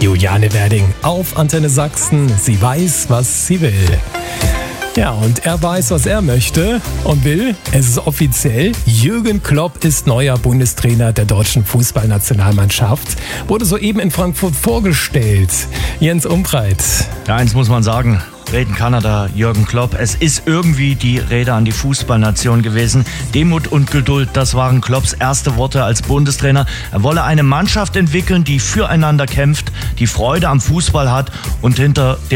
Juliane Werding auf Antenne Sachsen. Sie weiß, was sie will. Ja, und er weiß, was er möchte und will. Es ist offiziell. Jürgen Klopp ist neuer Bundestrainer der deutschen Fußballnationalmannschaft. Wurde soeben in Frankfurt vorgestellt. Jens Umbreit. Ja, eins muss man sagen. Reden Kanada, Jürgen Klopp. Es ist irgendwie die Rede an die Fußballnation gewesen. Demut und Geduld, das waren Klopps erste Worte als Bundestrainer. Er wolle eine Mannschaft entwickeln, die füreinander kämpft, die Freude am Fußball hat und hinter